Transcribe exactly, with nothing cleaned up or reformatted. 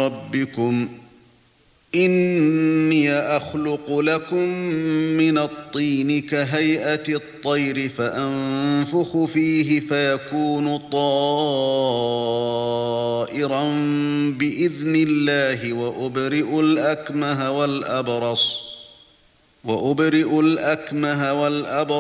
ربكم إني أخلق لكم من الطين كهيئة الطير فأنفخ فيه فيكون طائرا بإذن الله وأبرئ الأكمه والأبرص وأبرئ الأكمه والأبرص